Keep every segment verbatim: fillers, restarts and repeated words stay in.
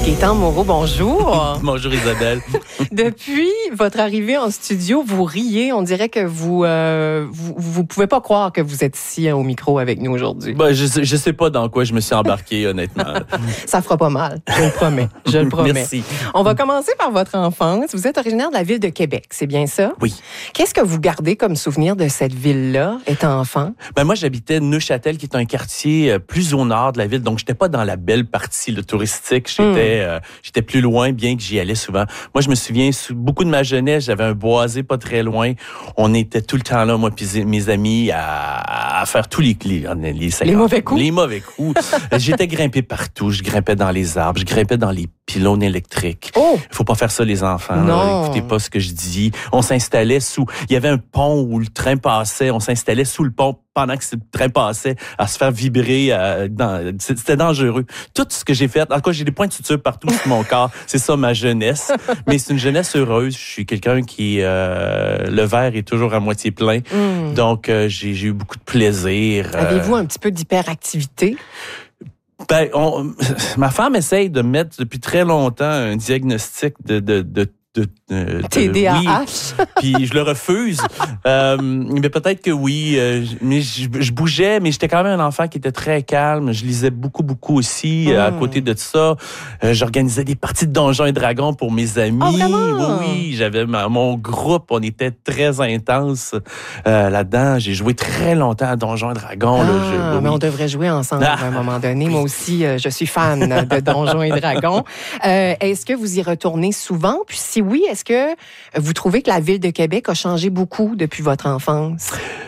Gaétan Moreau, bonjour. Bonjour Isabelle. Depuis votre arrivée en studio, vous riez. On dirait que vous euh, vous, vous pouvez pas croire que vous êtes ici au micro avec nous aujourd'hui. Ben, je, sais, je sais pas dans quoi je me suis embarqué, honnêtement. Ça fera pas mal, je le promets. Je le promets. Merci. On va commencer par votre enfance. Vous êtes originaire de la ville de Québec, c'est bien ça? Oui. Qu'est-ce que vous gardez comme souvenir de cette ville-là, étant enfant? Ben, moi, j'habitais Neuchâtel, qui est un quartier plus au nord de la ville. Donc, j'étais pas dans la belle partie le touristique. J'étais mm. euh, j'étais plus loin, bien que j'y allais souvent. Moi, je me souviens, beaucoup de ma jeunesse, j'avais un boisé pas très loin. On était tout le temps là, moi puis mes amis, à, à faire tous les les, les, les mauvais coups. Les mauvais coups. J'étais grimpé partout. Je grimpais dans les arbres. Je grimpais dans les pylônes électriques. Oh! Il faut pas faire ça, les enfants. Non. Écoutez pas ce que je dis. On s'installait sous... Il y avait un pont où le train passait. On s'installait sous le pont pendant que le train passait à se faire vibrer. Euh, dans... C'était dangereux. Tout ce que j'ai fait... En tout cas, j'ai des points de suture partout sur mon corps. C'est ça, ma jeunesse. Mais c'est une jeunesse heureuse. Je suis quelqu'un qui... Euh, le verre est toujours à moitié plein. Mm. Donc, euh, j'ai, j'ai eu beaucoup de plaisir. Avez-vous un petit peu d'hyperactivité? Ben, on, ma femme essaye de mettre depuis très longtemps un diagnostic de, de, de De, de, de, T D A H. Oui, puis je le refuse. euh, mais peut-être que oui. Euh, mais je, je bougeais, mais j'étais quand même un enfant qui était très calme. Je lisais beaucoup, beaucoup aussi. Mm. À côté de ça, euh, j'organisais des parties de Donjons et Dragons pour mes amis. Oh, vraiment? Oui, oui. J'avais ma, mon groupe. On était très intense euh, là-dedans. J'ai joué très longtemps à Donjons et Dragons. Ah, là, je, oui. Mais on devrait jouer ensemble ah, à un moment donné. Oui. Moi aussi, euh, je suis fan de Donjons et Dragons. Euh, est-ce que vous y retournez souvent? Puis si oui, est-ce que vous trouvez que la ville de Québec a changé beaucoup depuis votre enfance?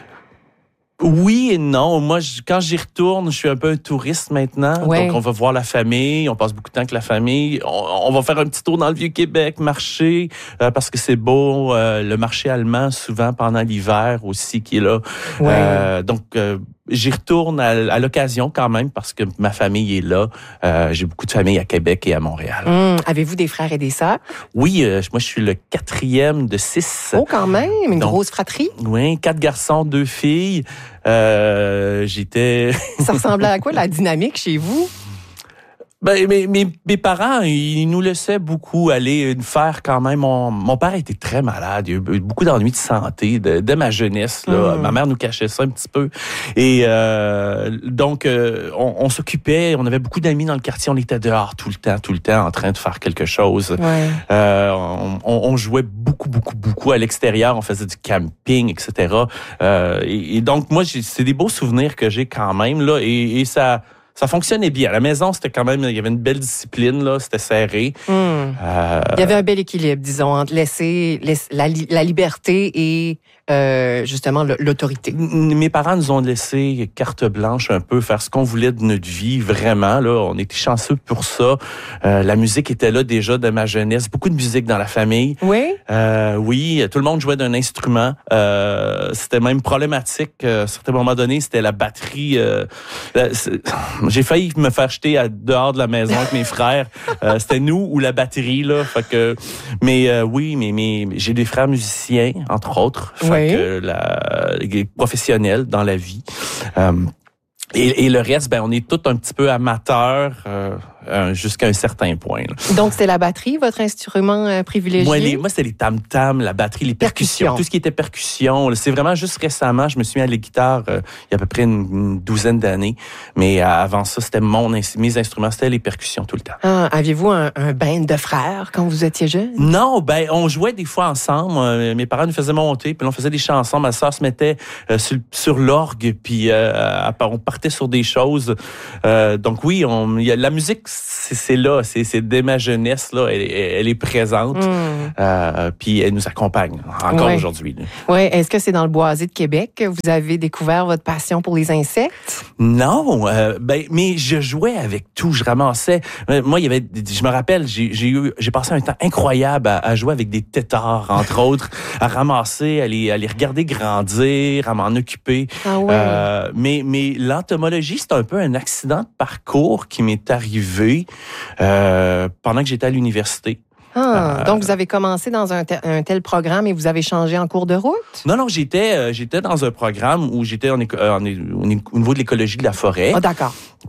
Oui et non. Moi, je, quand j'y retourne, je suis un peu un touriste maintenant. Ouais. Donc, on va voir la famille. On passe beaucoup de temps avec la famille. On, on va faire un petit tour dans le Vieux-Québec, marcher, euh, parce que c'est beau. Euh, le marché allemand, souvent pendant l'hiver aussi, qui est là. Ouais. Euh, donc, euh, j'y retourne à, à l'occasion quand même, parce que ma famille est là. Euh, j'ai beaucoup de famille à Québec et à Montréal. Mmh. Avez-vous des frères et des sœurs? Oui, euh, moi, je suis le quatrième de six. Oh, quand même! Une Donc, grosse fratrie? Oui, quatre garçons, deux filles. Euh, j'étais... Ça ressemblait à quoi, la dynamique chez vous? Ben, mes, mes, mes parents, ils nous laissaient beaucoup aller faire quand même. Mon, mon père était très malade. Il y a eu beaucoup d'ennuis de santé de, de ma jeunesse. Là. Mm. Ma mère nous cachait ça un petit peu. Et euh, donc, euh, on, on s'occupait. On avait beaucoup d'amis dans le quartier. On était dehors tout le temps, tout le temps, en train de faire quelque chose. Ouais. Euh, on, on jouait beaucoup, beaucoup, beaucoup à l'extérieur. On faisait du camping, et cetera. Euh, et, et donc, moi, j'ai, c'est des beaux souvenirs que j'ai quand même. Là, et, et ça... Ça fonctionnait bien. À la maison, c'était quand même, il y avait une belle discipline, là, c'était serré. Mmh. Euh... Il y avait un bel équilibre, disons, entre laisser, laisser la, la liberté et euh, justement l'autorité. Mes parents nous ont laissé carte blanche un peu, faire ce qu'on voulait de notre vie, vraiment. Là, on était chanceux pour ça. Euh, la musique était là déjà de ma jeunesse. Beaucoup de musique dans la famille. Oui? Euh, oui, tout le monde jouait d'un instrument. Euh, c'était même problématique. Euh, à certains moments donnés, c'était la batterie. Euh, J'ai failli me faire jeter à dehors de la maison avec mes frères. Euh, c'était nous ou la batterie, là. Fait que, mais euh, oui, mais, mais j'ai des frères musiciens, entre autres. Fait oui. que la, les professionnels dans la vie. Euh, et, et le reste, ben, on est tous un petit peu amateurs. Euh, Euh, jusqu'à un certain point. Là. Donc, c'est la batterie, votre instrument euh, privilégié? Moi, les, moi, c'était les tam-tams, la batterie, les percussions. percussions. Tout ce qui était percussion. Là, c'est vraiment juste récemment, je me suis mis à la guitare euh, il y a à peu près une, une douzaine d'années. Mais euh, avant ça, c'était mon, mes instruments, c'était les percussions tout le temps. Ah, aviez-vous un, un band de frères quand vous étiez jeune? Non, ben on jouait des fois ensemble. Euh, mes parents nous faisaient monter, puis on faisait des chansons. Ma sœur se mettait euh, sur, sur l'orgue, puis euh, on partait sur des choses. Euh, donc oui, on, y a, la musique, c'est, c'est là, c'est, c'est dès ma jeunesse, là, elle, elle est présente, mm. euh, puis elle nous accompagne encore ouais. aujourd'hui. Oui, est-ce que c'est dans le boisé de Québec que vous avez découvert votre passion pour les insectes? Non, euh, ben, mais je jouais avec tout, je ramassais. Moi, il y avait, je me rappelle, j'ai, j'ai eu, j'ai passé un temps incroyable à, à jouer avec des têtards, entre autres, à ramasser, à les, à les regarder grandir, à m'en occuper. Ah ouais. euh, mais, mais l'entomologie, c'est un peu un accident de parcours qui m'est arrivé euh, pendant que j'étais à l'université. Ah, euh, donc, vous avez commencé dans un, te- un tel programme et vous avez changé en cours de route? Non, non, j'étais, euh, j'étais dans un programme où j'étais en éco- euh, en, au niveau de l'écologie de la forêt. Ah, d'accord.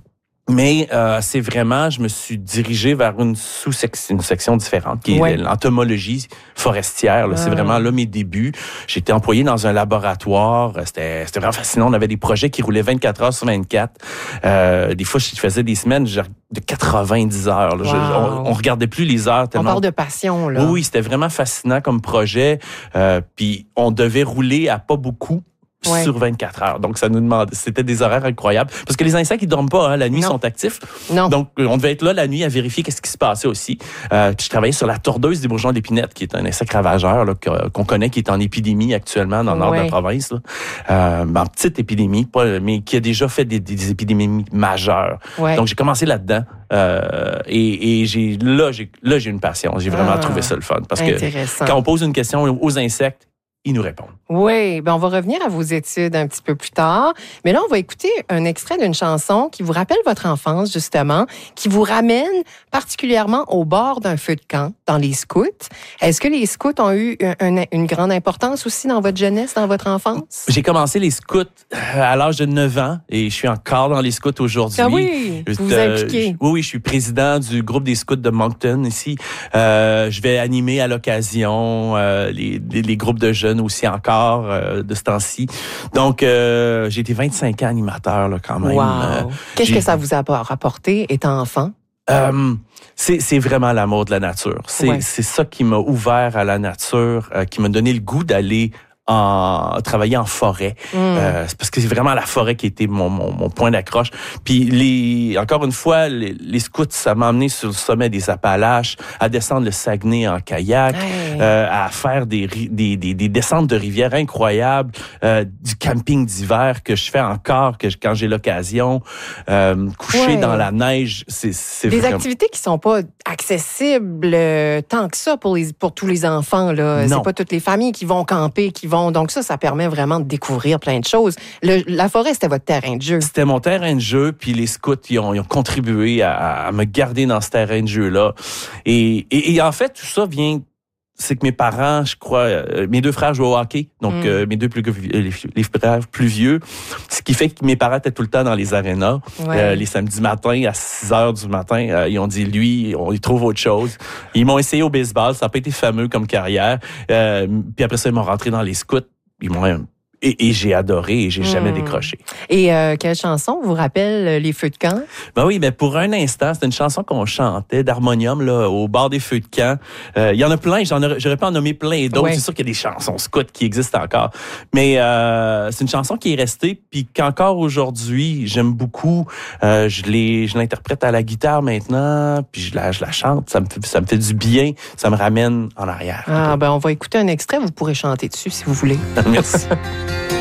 Mais euh, c'est vraiment, je me suis dirigé vers une sous-section, une section différente, qui est ouais. l'entomologie forestière. Là. Ah. C'est vraiment là mes débuts. J'étais employé dans un laboratoire. C'était, c'était vraiment fascinant. On avait des projets qui roulaient vingt-quatre heures sur vingt-quatre. Euh, des fois, je faisais des semaines genre, de quatre-vingt-dix heures. Là. Wow. Je, on, on regardait plus les heures tellement. On parle de passion, là. Oui, oui, c'était vraiment fascinant comme projet. Euh, puis on devait rouler à pas beaucoup. Ouais. Sur vingt-quatre heures. Donc, ça nous demandait, c'était des horaires incroyables. Parce que les insectes, ils dorment pas, hein. La nuit, ils sont actifs. Non. Donc, on devait être là la nuit à vérifier qu'est-ce qui se passait aussi. Euh, je travaillais sur la tordeuse des bourgeons d'épinette, qui est un insecte ravageur, là, qu'on connaît, qui est en épidémie actuellement dans le nord ouais. de la province, là. Euh, en petite épidémie, pas, mais qui a déjà fait des, des épidémies majeures. Ouais. Donc, j'ai commencé là-dedans. Euh, et, et j'ai, là, j'ai, là, j'ai une passion. J'ai vraiment ah, trouvé ça le fun. Parce que quand on pose une question aux insectes, ils nous répondent. Oui, ben on va revenir à vos études un petit peu plus tard. Mais là, on va écouter un extrait d'une chanson qui vous rappelle votre enfance, justement, qui vous ramène particulièrement au bord d'un feu de camp, dans les scouts. Est-ce que les scouts ont eu une, une grande importance aussi dans votre jeunesse, dans votre enfance? J'ai commencé les scouts à l'âge de neuf ans et je suis encore dans les scouts aujourd'hui. Ah oui, vous vous impliquez. Oui, oui, je suis président du groupe des scouts de Moncton ici. Euh, je vais animer à l'occasion euh, les, les, les groupes de jeunes aussi encore euh, de ce temps-ci. Donc, euh, j'ai été vingt-cinq ans animateur là, quand même. Wow. Euh, Qu'est-ce que ça vous a rapporté étant enfant? Euh, c'est, c'est vraiment l'amour de la nature. C'est, ouais. c'est ça qui m'a ouvert à la nature, euh, qui m'a donné le goût d'aller en travailler en forêt. Mm. Euh, c'est parce que c'est vraiment la forêt qui était mon, mon, mon point d'accroche. Puis les, encore une fois, les, les scouts, ça m'a amené sur le sommet des Appalaches, à descendre le Saguenay en kayak, hey. euh, à faire des, des, des, des descentes de rivières incroyables, euh, du camping d'hiver que je fais encore que je, quand j'ai l'occasion, euh, coucher ouais. dans la neige. C'est, c'est des vraiment... activités qui sont pas accessibles euh, tant que ça pour les pour tous les enfants là. C'est pas toutes les familles qui vont camper, qui vont. Donc ça, ça permet vraiment de découvrir plein de choses. Le, la forêt, c'était votre terrain de jeu. C'était mon terrain de jeu, puis les scouts, ils ont, ils ont contribué à, à me garder dans ce terrain de jeu-là. Et, et, et en fait, tout ça vient... C'est que mes parents, je crois, euh, mes deux frères jouaient au hockey, donc mm. euh, mes deux plus les, les frères plus vieux, ce qui fait que mes parents étaient tout le temps dans les arénas. Ouais. Euh, les samedis matins, à six heures du matin, euh, ils ont dit, lui, on y trouve autre chose. Ils m'ont essayé au baseball, ça n'a pas été fameux comme carrière. Euh, puis après ça, ils m'ont rentré dans les scouts. Ils m'ont... Et, et j'ai adoré et j'ai mmh. jamais décroché. Et euh, quelle chanson vous rappelle les feux de camp? Ben oui, mais pour un instant, c'était une chanson qu'on chantait d'harmonium là au bord des feux de camp. Il euh, y en a plein, j'en aurais, j'aurais pas en nommer plein d'autres. Ouais. C'est sûr qu'il y a des chansons scouts qui existent encore, mais euh, c'est une chanson qui est restée puis qu'encore aujourd'hui j'aime beaucoup. Euh, je l'ai, je l'interprète à la guitare maintenant, puis je la, je la chante. Ça me, ça me fait du bien, ça me ramène en arrière. Ah ben on va écouter un extrait, vous pourrez chanter dessus si vous voulez. Merci.